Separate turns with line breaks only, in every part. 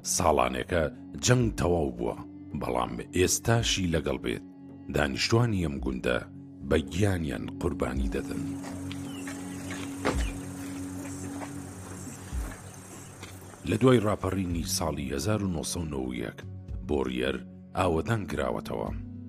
ساڵانێکە جەنگ تەواو بووە، بەڵام ئێستاشی لەگەڵ بێت دانیشتوانی ئەم گوندە بە گیانیان قوربانی دەدەن. لە دوای ڕاپەڕینی ساڵی 1991 بۆریەر ئاوەدان کراوەتەوە.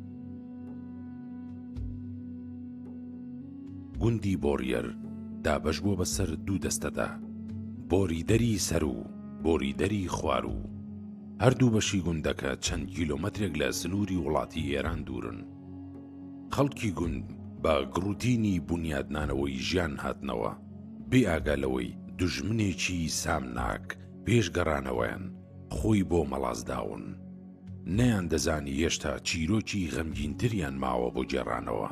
گوندی بۆریەر دابەش بووە بەسەر دوو دەستەدا، بۆریدەری سەر و بۆریدەری خوار و هەردوو بەشی گوندەکە چەند کیلۆمەترێک لە سنووری وڵاتی ئێران دوورن. خەڵکی گوند بە گڕوتینی بونیادنانەوەی ژیان هاتنەوە، بێ ئاگالەوەی دوژمنێکی سامناک پێشگەڕانەوەیان خۆی بۆ مەڵازداون، نەیان دەزانی هێشتا چیرۆکی غەمگینتریان ماوە بۆ گێڕانەوە.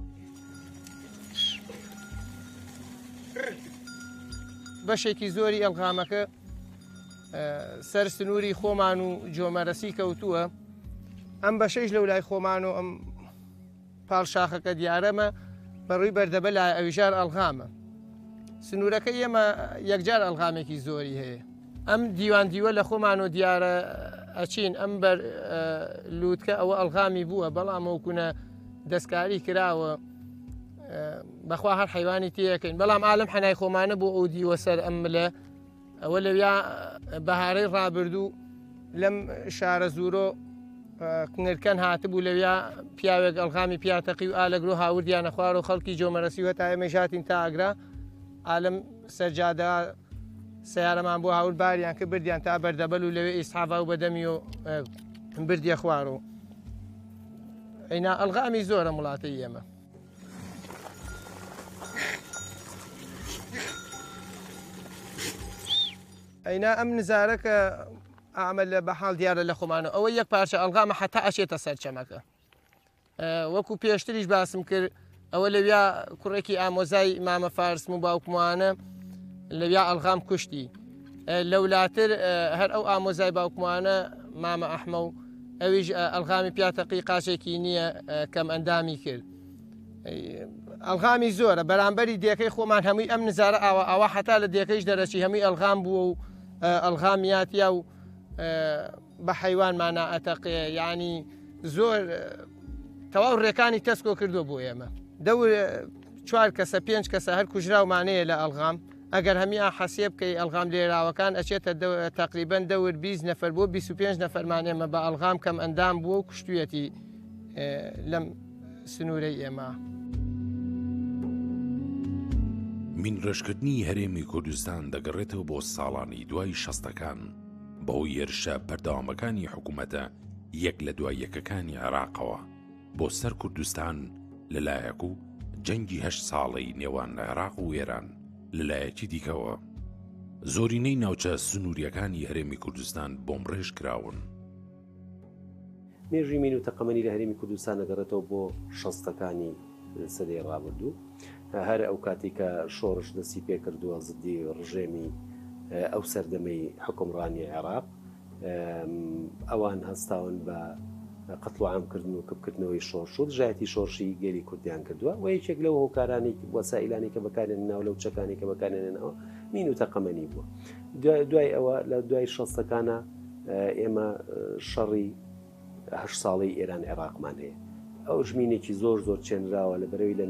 بەشێکی زۆری ئەلغامەکە سەر سنووری خۆمان و جۆمەرەسی کەوتووە. ئەم بەشەیش لەو لای خۆمان و ئەم پاڵشاخەکە دیارەمە بەڕووی بەردەبە لای ئەویژار ئەلغامە. سنوورەکە ئێمە یەکجار ئەلغامێکی زۆری هەیە. ئەم دیوان دیوە لە خۆمان و دیارە ئەچین ئەم بەر لووتکە ئەوە ئەلغامی بووە، بەڵام ئەوکوونە دەستکاری کراوە بەخوا هەر حیوانی تێەکەین. بەڵام ئالم حەنای خۆمانە بۆ ئەو دیوە سەر ئەم ملە ئەوە لەویا بەهارەی ڕابردوو لەم شارە زورۆ کنرکەن هاتبوو، لەویا پیاوێک ئەلغامی پیاتەقی و ئالەگرۆ هاوردیانە خوار و خەڵکی جۆمەرەسی وە تا ئێمەژاتین تا ئاگرا ئالم سەرجادا سیارەمان بۆ هاور باریان کە بردیان تا بەردەبەل و لەوێ ئیسحافا و بەدەمی و بردیە خوار و ئەینا ئەلغامی زۆرە وڵاتەی ئێمە. ئەینا ئەم نزارەکە ئامل لە بەحاڵ دیارە لە خۆمانە ئەوە یەک پارچە ئەلغامە حتا ئەچێتە سەرچەمەکە. وەکو پێشتریش باسم کرد ئەوە لەویا کوڕێکی ئامۆزای مامە فارسم و باوکمانە لەویا ئەلغام کوشتی. لەولاتر هەر ئەو ئامۆزای باوکمانە مامە ئەحمە و ئەویش ئەلغامی پیاتەقی قاچێکی نییە کەم ئەندامی کرد. ئەلغامی زۆرە بەرامبەری دێکەی خۆمان هەمووی ئەم نزارە ئەوە حتا لە دێکەیش دەرەچی هەمووی ئەلغام بووە و ئەلغامیاتیا و بە حەیوانمانە ئەتەقێ، یعنی زۆر تەواو ڕێکانی تەسکۆ کردو بۆ ئێمە. دەور 4 کەسە 5 کەسە هەر کوژراومانەیە لە ئەلغام. ئەگەر هەمی حەسیە بکەی ئەلغام لێراوەکان ئەچێتە تقریبەن دەور 20 نەفەر بۆ 25 نەفەرمانێمە بە ئەلغام کەم ئەندام بووە و کوشتویەتی لەم سنوورەی ئێمە.
مینڕێژکردنی هەرێمی کوردستان دەگەڕێتەوە بۆ ساڵانی دوای 60ەکان بەهۆی هێرشە بەردەوامەکانی حکوومەتە یەک لە دوای یەکەکانی عێراقەوە بۆ سەر کوردستان لەلایەک و جەنگی 8 ساڵەی نێوان عێراق و ئێران لەلایەکی دیکەوە. زۆرینەی ناوچە سنووریەکانی هەرێمی کوردستان بۆمڕێژ کراون.
مێژووی مین و تەقەمەنی لە هەرێمی کوردستان دەگەڕێتەوە بۆ 60ەکانی سەدەی ڕابردوو. هەر ئەو کاتی کە شۆڕش دەستی پێکردووە زدی ڕژێمی ئەو سەردەمەی حکومڕانی عێراق، ئەوان هەستاون بە قەتڵ و عامکردن و کەمکردنەوەی شۆڕش و دژایەتی شۆڕشی گەری کوردیان کردووە و یەکێک لەو هۆکارانی وەسائلانی کە بەکارهێنراوە لەو چەکانی کە بەکارهێنراوە مین و تەقەمەنی بووە. دوای ئەوە لە دوای 60ەکانە ئێمە شەڕی 8 ساڵەی ئێران عێراقمان هەیە. ئەو ژمینێکی زۆر چێنراوە لە بەرەوەی لە